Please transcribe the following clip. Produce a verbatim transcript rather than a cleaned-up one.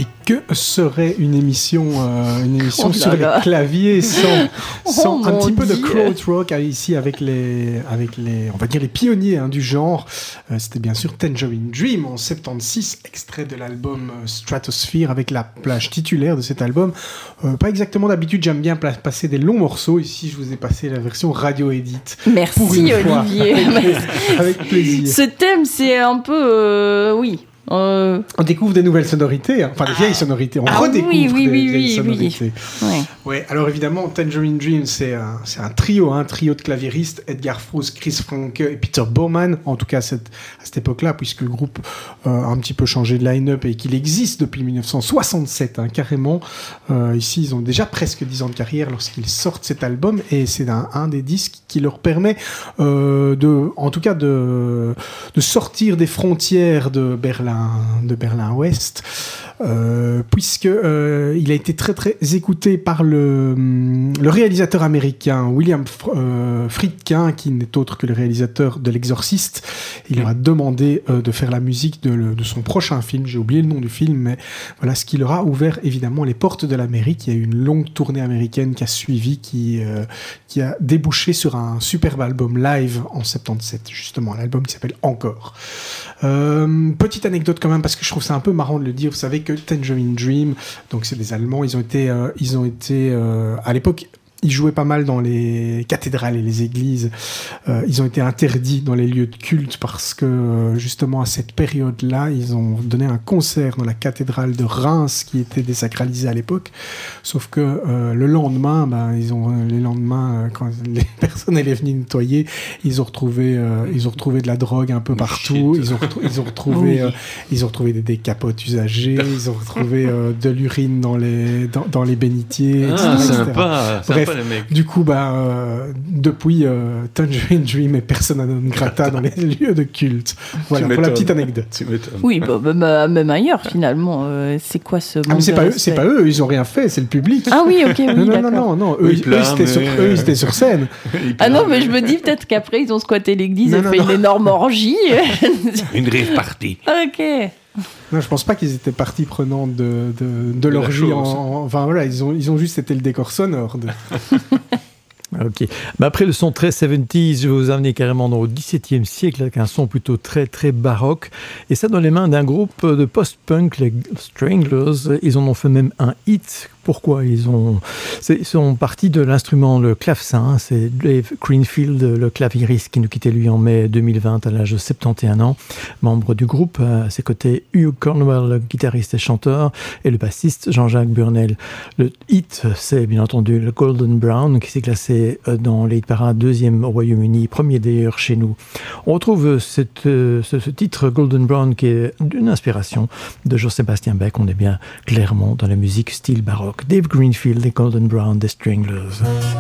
Et que serait une émission, euh, une émission Oh sur là là. les claviers sans, sans Oh un mon petit peu de Dieu. krautrock ici avec les, avec les, on va dire les pionniers hein, du genre. Euh, c'était bien sûr Tangerine Dream en soixante-seize, extrait de l'album euh, Stratosphere avec la plage titulaire de cet album. Euh, pas exactement d'habitude, j'aime bien pla- passer des longs morceaux. Ici, je vous ai passé la version radio edit. Merci Pour une fois. Olivier. Avec plaisir. Ce thème, c'est un peu, euh, oui. Euh, On découvre des nouvelles sonorités, hein. Enfin des vieilles sonorités. On Ah redécouvre oui, oui, des oui, vieilles oui, sonorités. ouais. Ouais, alors évidemment, Tangerine Dream, c'est un, c'est un trio, un trio de claviéristes, Edgar Froese, Chris Franke et Peter Baumann, en tout cas à cette, à cette époque-là, puisque le groupe euh, a un petit peu changé de line-up et qu'il existe depuis dix-neuf cent soixante-sept, hein, carrément. Euh, ici, ils ont déjà presque dix ans de carrière lorsqu'ils sortent cet album, et c'est un, un des disques qui leur permet, euh, de, en tout cas, de, de sortir des frontières de Berlin, de Berlin-Ouest. Euh, puisque euh, il a été très très écouté par le, le réalisateur américain William Fr- euh, Friedkin, qui n'est autre que le réalisateur de L'Exorciste. Il leur a demandé euh, de faire la musique de, le, de son prochain film. J'ai oublié le nom du film, mais voilà, ce qui leur a ouvert évidemment les portes de l'Amérique. Il y a eu une longue tournée américaine qui a suivi, qui, euh, qui a débouché sur un superbe album live en soixante-dix-sept, justement, un album qui s'appelle Encore. Euh, petite anecdote quand même, parce que je trouve ça un peu marrant de le dire. Vous savez que Tangerine Dream, donc c'est des Allemands, ils ont été, euh, ils ont été euh, à l'époque, ils jouaient pas mal dans les cathédrales et les églises. Euh, ils ont été interdits dans les lieux de culte parce que, euh, justement, à cette période-là, ils ont donné un concert dans la cathédrale de Reims qui était désacralisée à l'époque. Sauf que euh, le lendemain, ben, ils ont, les lendemains, euh, quand les personnes allaient venir nettoyer, ils ont retrouvé, euh, ils ont retrouvé de la drogue un peu partout. Ils ont, retrou- ils ont retrouvé, Oui. euh, ils ont retrouvé des décapotes usagées. Ils ont retrouvé euh, de l'urine dans les, dans, dans les bénitiers, et cetera, Ah, et cetera. sympa, Bref, sympa les mecs. du coup, bah, euh, depuis, euh, Tangerine Dream est persona non grata dans les lieux de culte. Voilà, Tu pour la m'étonnes. petite anecdote. Tu m'étonnes. Oui, bah, bah, bah, même ailleurs finalement. Euh, c'est quoi ce Ah, manque mais c'est de pas, eux, respect c'est pas eux, ils ont rien fait, c'est le public. Ah oui, ok, oui, non, non, d'accord. non, non, non, Oui, eux, ils- eux, ils étaient sur, mais- eux, ils étaient sur scène. Il Ah non, pleure, mais je me dis peut-être qu'après ils ont squatté l'église Non, et non, fait non. une énorme orgie. Une rave party. Ok. Non, je pense pas qu'ils étaient partie prenante de, de, de la l'orgie. En, chose. en- enfin voilà, ils ont, ils ont juste été le décor sonore. De... Ok. Bah après le son très soixante-dix, je vais vous amener carrément dans le dix-septième siècle avec un son plutôt très très baroque. Et ça dans les mains d'un groupe de post-punk, les Stranglers. Ils en ont fait même un hit. Pourquoi ils ont, c'est, ils sont partis de l'instrument le clavecin. C'est Dave Greenfield, le claviériste qui nous quittait lui en mai deux mille vingt à l'âge de soixante et un ans, membre du groupe. À ses côtés, Hugh Cornwell, le guitariste et chanteur, et le bassiste Jean-Jacques Burnel. Le hit, c'est bien entendu le Golden Brown qui s'est classé dans les hit parades deuxième au Royaume-Uni, premier d'ailleurs chez nous. On retrouve cette, ce, ce titre Golden Brown qui est d'une inspiration de Jean-Sébastien Bach. On est bien clairement dans la musique style baroque. Dave Greenfield et Golden Brown des Stranglers.